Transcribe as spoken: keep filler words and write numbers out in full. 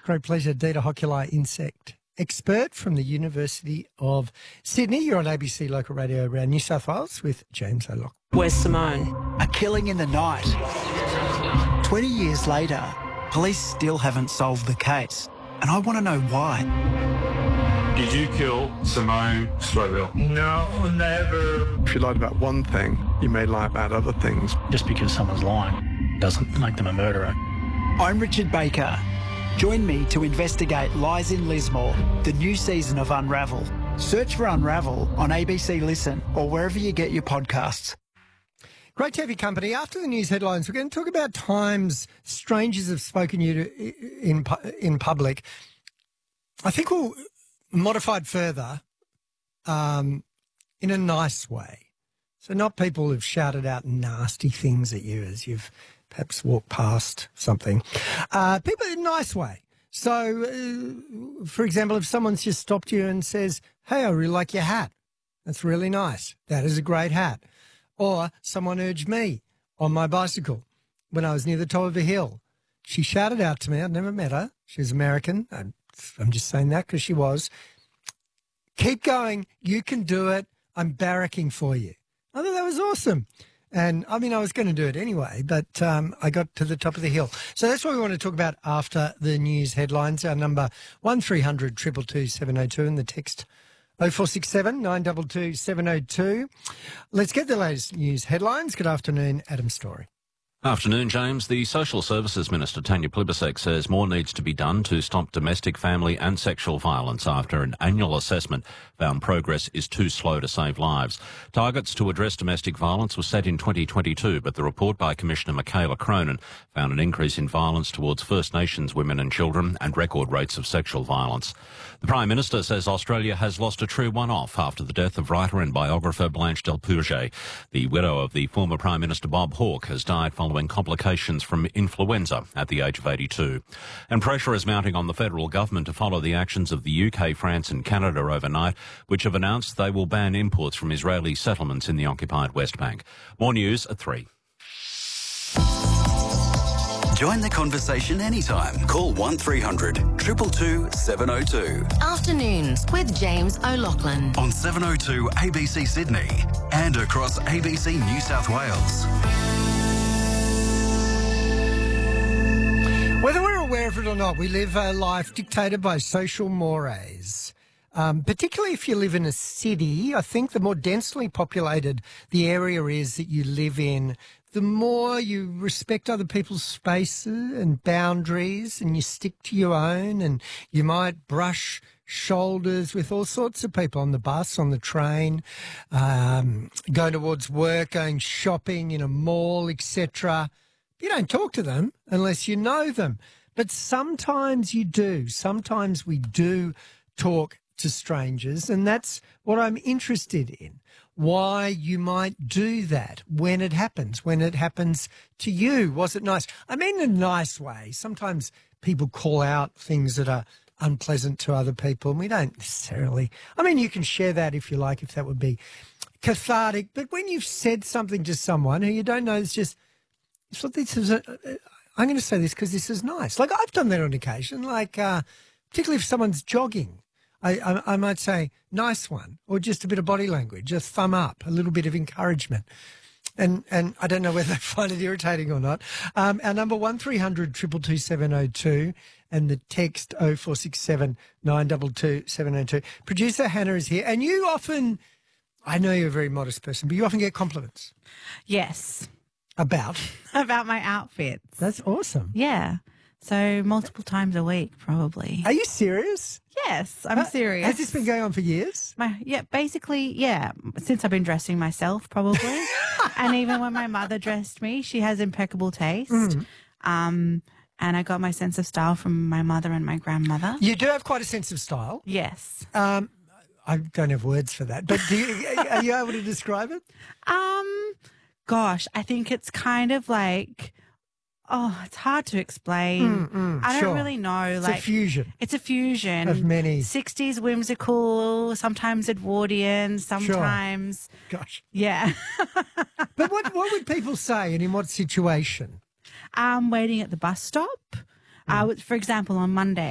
great pleasure. Dita Hokulai, insect expert from the University of Sydney. You're on A B C Local Radio around New South Wales with James O'Loughlin. Where's Simone? A killing in the night. Twenty years later, police still haven't solved the case. And I want to know why. Did you kill Simone Slowell? No, never. If you lied about one thing, you may lie about other things. Just because someone's lying doesn't make them a murderer. I'm Richard Baker. Join me to investigate Lies in Lismore, the new season of Unravel. Search for Unravel on A B C Listen or wherever you get your podcasts. Great to have your company. After the news headlines, we're going to talk about times strangers have spoken to you to, in, in public. I think we'll modify it further um, in a nice way. So not people who've shouted out nasty things at you as you've perhaps walked past something. Uh, people in a nice way. So, uh, for example, if someone's just stopped you and says, hey, I really like your hat. That's really nice. That is a great hat. Or someone urged me on my bicycle when I was near the top of a hill. She shouted out to me. I'd never met her. She was American. I'm, I'm just saying that because she was. Keep going. You can do it. I'm barracking for you. I thought that was awesome. And, I mean, I was going to do it anyway, but um, I got to the top of the hill. So that's what we want to talk about after the news headlines. Our number one three hundred two two two seven oh two and the text oh four six seven nine two two seven oh two. Let's get the latest news headlines. Good afternoon, Adam Story. Afternoon, James. The Social Services Minister, Tanya Plibersek, says more needs to be done to stop domestic, family and sexual violence after an annual assessment found progress is too slow to save lives. Targets to address domestic violence were set in twenty twenty-two, but the report by Commissioner Michaela Cronin found an increase in violence towards First Nations women and children and record rates of sexual violence. The Prime Minister says Australia has lost a true one-off after the death of writer and biographer Blanche Del Bourget. The widow of the former Prime Minister Bob Hawke has died following following complications from influenza at the age of eighty-two. And pressure is mounting on the federal government to follow the actions of the U K, France and Canada overnight, which have announced they will ban imports from Israeli settlements in the occupied West Bank. More news at three. Join the conversation anytime. Call one three hundred two two two seven oh two. Afternoons with James O'Loughlin. On seven oh two A B C Sydney and across A B C New South Wales. Whether we're aware of it or not, we live a life dictated by social mores. Um, particularly if you live in a city, I think the more densely populated the area is that you live in, the more you respect other people's spaces and boundaries and you stick to your own, and you might brush shoulders with all sorts of people on the bus, on the train, um, going towards work, going shopping in a mall, et cetera. You don't talk to them unless you know them. But sometimes you do. Sometimes we do talk to strangers, and that's what I'm interested in. Why you might do that when it happens, when it happens to you. Was it nice? I mean in a nice way. Sometimes people call out things that are unpleasant to other people, and we don't necessarily. I mean, you can share that if you like, if that would be cathartic. But when you've said something to someone who you don't know, it's just, so this is a, I'm going to say this because this is nice. Like, I've done that on occasion, like uh, particularly if someone's jogging. I, I, I might say, nice one, or just a bit of body language, a thumb up, a little bit of encouragement. And and I don't know whether they find it irritating or not. Um, our number one three hundred two two two seven oh two and the text oh four six seven nine two two seven oh two. Producer Hannah is here, and you often, I know you're a very modest person, but you often get compliments. Yes. About? About my outfits. That's awesome. Yeah. So multiple times a week, probably. Are you serious? Yes, I'm uh, serious. Has this been going on for years? My yeah, basically, yeah. Since I've been dressing myself, probably. And even when my mother dressed me, she has impeccable taste. Mm. Um, and I got my sense of style from my mother and my grandmother. You do have quite a sense of style. Yes. Um, I don't have words for that, but do you, are you able to describe it? Um, gosh, I think it's kind of like. Oh, it's hard to explain. Mm, mm, I don't sure. really know. It's like a fusion. It's a fusion of many. sixties whimsical, sometimes Edwardian, sometimes. Sure. Gosh. Yeah. But what what would people say, and in what situation? Um, waiting at the bus stop. Mm. Uh, for example, on Monday.